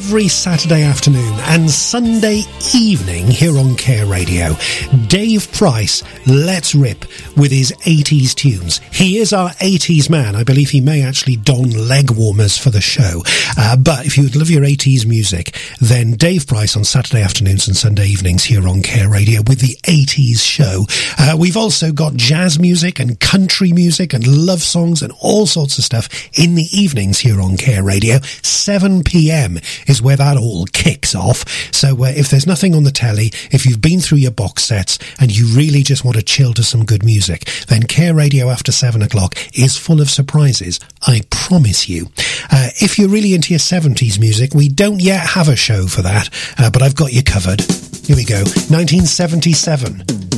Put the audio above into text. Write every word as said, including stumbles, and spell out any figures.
every Saturday afternoon and Sunday evening here on Care Radio. Dave Price lets rip with his eighties tunes. He is our eighties man. I believe he may actually don leg warmers for the show. Uh, but if you love your eighties music, then Dave Price on Saturday afternoons and Sunday evenings here on Care Radio with the eighties show. Uh, we've also got jazz music and country music and love songs and all sorts of stuff in the evenings here on Care Radio. seven p.m. is where that all kicks off. So uh, if there's nothing on the telly, if you've been through your box sets and you really just want to chill to some good music, then Care Radio after seven o'clock is full of surprises, I promise you. Uh, if you're really into your seventies music, we don't yet have a show for that, uh, but I've got you covered. Here we go. nineteen seventy-seven.